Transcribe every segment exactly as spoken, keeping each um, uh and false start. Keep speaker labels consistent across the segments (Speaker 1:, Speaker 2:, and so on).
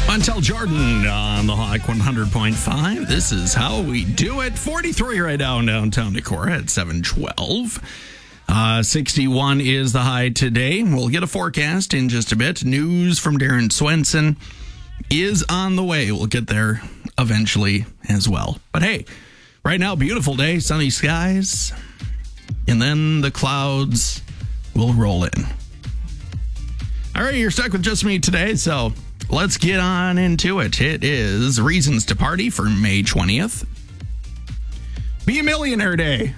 Speaker 1: Montel Jordan on the Hawk one hundred point five. This is how we do it. forty-three right now in downtown Decorah at seven twelve. Uh, sixty-one is the high today. We'll get a forecast in just a bit. News from Darren Swenson is on the way. We'll get there eventually as well. But hey, right now, beautiful day, sunny skies, and then the clouds will roll in. All right, you're stuck with just me today, so let's get on into it. It is Reasons to Party for May twentieth. Be a Millionaire Day.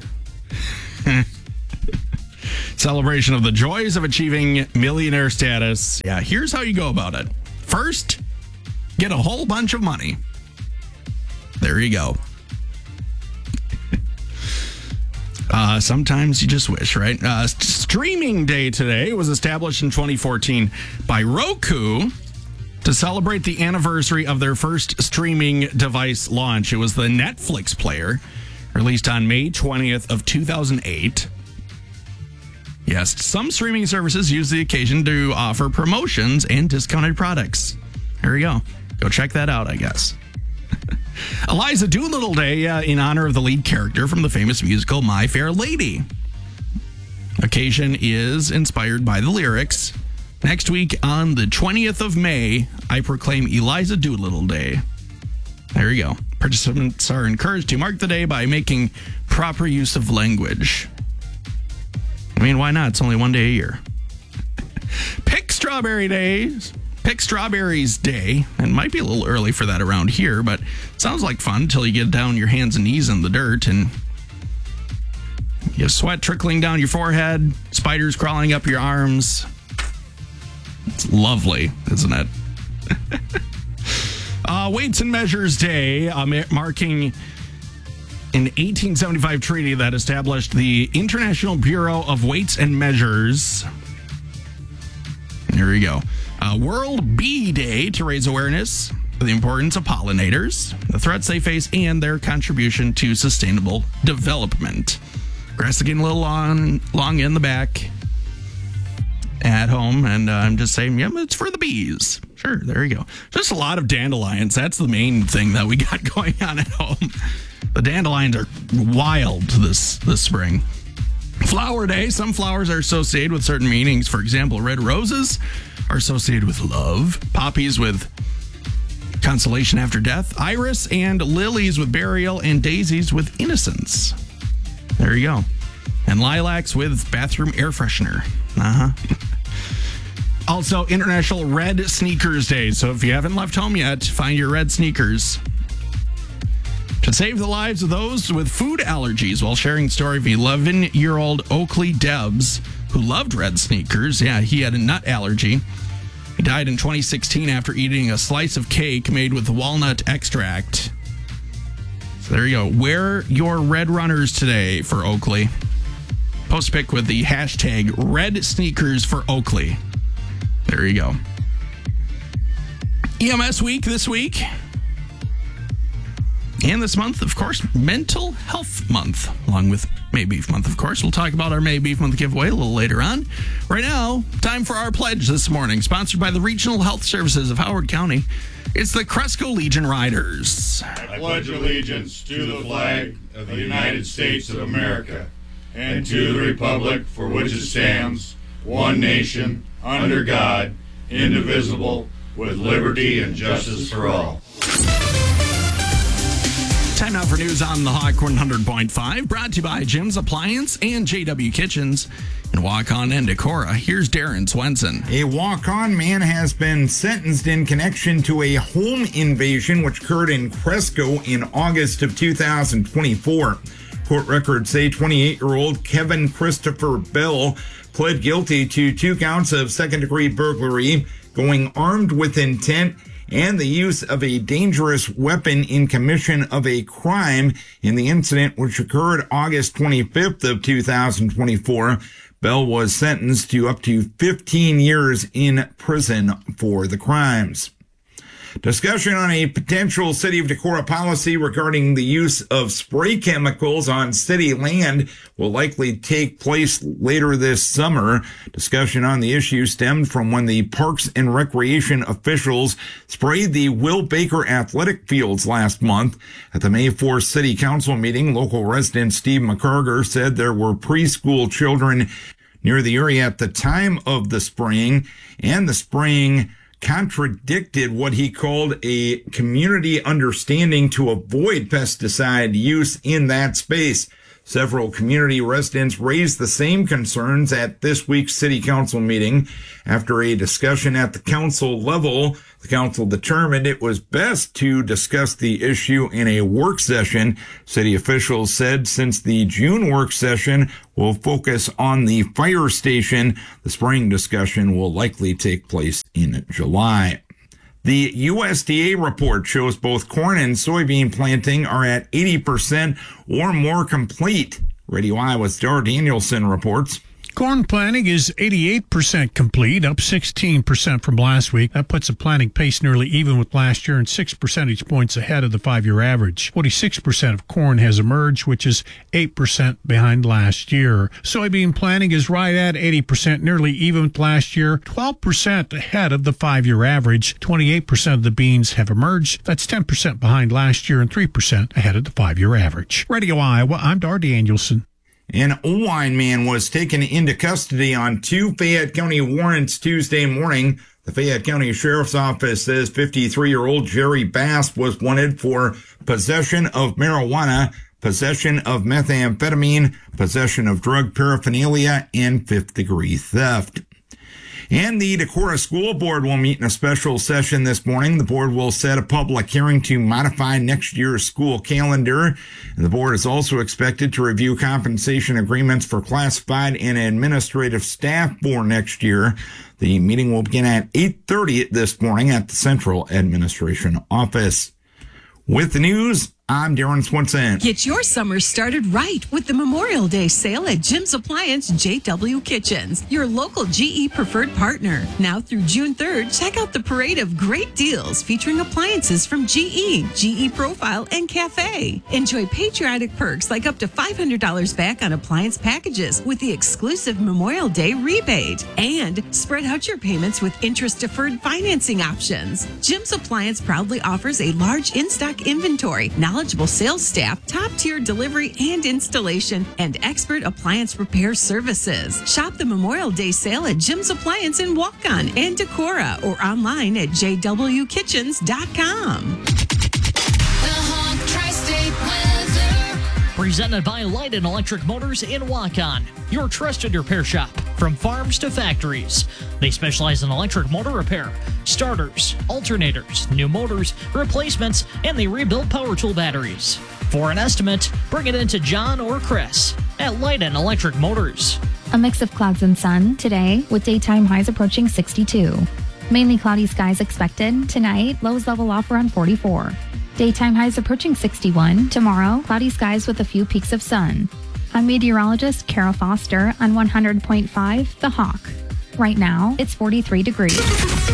Speaker 1: Celebration of the joys of achieving millionaire status. Yeah, here's how you go about it. First, get a whole bunch of money. There you go. Uh, sometimes you just wish, right? Uh, streaming Day today was established in twenty fourteen by Roku to celebrate the anniversary of their first streaming device launch. It was the Netflix player, released on May twentieth of two thousand eight. Yes, some streaming services use the occasion to offer promotions and discounted products. There you go. Go check that out, I guess. Eliza Doolittle Day uh, in honor of the lead character from the famous musical My Fair Lady. Occasion is inspired by the lyrics. Next week on the twentieth of May, I proclaim Eliza Doolittle Day. There you go. Participants are encouraged to mark the day by making proper use of language. I mean, why not? It's only one day a year. Pick Strawberry Days. Pick Strawberries Day. It might be a little early for that around here, but sounds like fun until you get down your hands and knees in the dirt and you have sweat trickling down your forehead, spiders crawling up your arms. It's lovely, isn't it? uh, Weights and Measures Day, uh, marking an eighteen seventy-five treaty that established the International Bureau of Weights and Measures. There we go. Uh, World Bee Day to raise awareness of the importance of pollinators, the threats they face, and their contribution to sustainable development. Grass is getting a little long, long in the back at home, and uh, I'm just saying, yeah, it's for the bees. Sure, there you go. Just a lot of dandelions. That's the main thing that we got going on at home. The dandelions are wild this this spring. Flower Day. Some flowers are associated with certain meanings. For example, red roses are associated with love, poppies with consolation after death, iris and lilies with burial, and daisies with innocence. There you go. And lilacs with bathroom air freshener. Uh-huh. Also, International Red Sneakers Day. So if you haven't left home yet, find your red sneakers. To save the lives of those with food allergies while sharing the story of eleven-year-old Oakley Debs, who loved red sneakers. Yeah, he had a nut allergy. He died in twenty sixteen after eating a slice of cake made with walnut extract. So there you go. Wear your red runners today for Oakley. Post a pic with the hashtag red sneakers for Oakley. There you go. E M S week this week. And this month, of course, Mental Health Month, along with May Beef Month, of course. We'll talk about our May Beef Month giveaway a little later on. Right now, time for our pledge this morning, sponsored by the Regional Health Services of Howard County. It's the Cresco Legion Riders.
Speaker 2: I pledge allegiance to the flag of the United States of America and to the republic for which it stands, one nation, under God, indivisible, with liberty and justice for all.
Speaker 1: Time now for news on the Hawk one hundred point five, brought to you by Jim's Appliance and J W Kitchens in Waukon and Decorah. Here's Darren Swenson.
Speaker 3: A Waukon man has been sentenced in connection to a home invasion which occurred in Cresco in August of two thousand twenty-four. Court records say twenty-eight-year-old Kevin Christopher Bell pled guilty to two counts of second-degree burglary, going armed with intent, and the use of a dangerous weapon in commission of a crime in the incident which occurred August twenty-fifth of two thousand twenty-four. Bell was sentenced to up to fifteen years in prison for the crimes. Discussion on a potential City of Decorah policy regarding the use of spray chemicals on city land will likely take place later this summer. Discussion on the issue stemmed from when the Parks and Recreation officials sprayed the Will Baker athletic fields last month. At the May fourth City Council meeting, local resident Steve McCarger said there were preschool children near the area at the time of the spraying, and the spraying contradicted what he called a community understanding to avoid pesticide use in that space. Several community residents raised the same concerns at this week's City Council meeting. After a discussion at the council level, the council determined it was best to discuss the issue in a work session. City officials said since the June work session will focus on the fire station, the spring discussion will likely take place in July. The U S D A report shows both corn and soybean planting are at eighty percent or more complete. Radio Iowa's Dar Danielson reports.
Speaker 4: Corn planting is eighty-eight percent complete, up sixteen percent from last week. That puts the planting pace nearly even with last year and six percentage points ahead of the five-year average. forty-six percent of corn has emerged, which is eight percent behind last year. Soybean planting is right at eighty percent, nearly even with last year, twelve percent ahead of the five-year average. twenty-eight percent of the beans have emerged. That's ten percent behind last year and three percent ahead of the five-year average. Radio Iowa, I'm Dar Danielson.
Speaker 3: An Oelwein man was taken into custody on two Fayette County warrants Tuesday morning. The Fayette County Sheriff's Office says fifty-three-year-old Jerry Bass was wanted for possession of marijuana, possession of methamphetamine, possession of drug paraphernalia, and fifth-degree theft. And the Decorah School Board will meet in a special session this morning. The board will set a public hearing to modify next year's school calendar. And the board is also expected to review compensation agreements for classified and administrative staff for next year. The meeting will begin at eight thirty this morning at the Central Administration Office. With the news, I'm Darren Swinson.
Speaker 5: Get your summer started right with the Memorial Day sale at Jim's Appliance J W Kitchens, your local G E preferred partner. Now through June third, check out the parade of great deals featuring appliances from G E, G E Profile, and Cafe. Enjoy patriotic perks like up to five hundred dollars back on appliance packages with the exclusive Memorial Day rebate. And spread out your payments with interest-deferred financing options. Jim's Appliance proudly offers a large in-stock inventory, knowledgeable sales staff, top-tier delivery and installation, and expert appliance repair services. Shop the Memorial Day sale at Jim's Appliance in Waukon and Decorah or online at j w kitchens dot com.
Speaker 6: The Hawk Tri-State Weather.
Speaker 7: Presented by Leiden Electric Motors in Waukon, your trusted repair shop from farms to factories. They specialize in electric motor repair, starters, alternators, new motors, replacements, and they rebuild power tool batteries. For an estimate, bring it into John or Chris at Leiden Electric Motors.
Speaker 8: A mix of clouds and sun today with daytime highs approaching sixty-two. Mainly cloudy skies expected. Tonight, lows level off around forty-four. Daytime highs approaching sixty-one. Tomorrow, cloudy skies with a few peaks of sun. I'm meteorologist Kara Foster on one hundred point five The Hawk. Right now, it's forty-three degrees.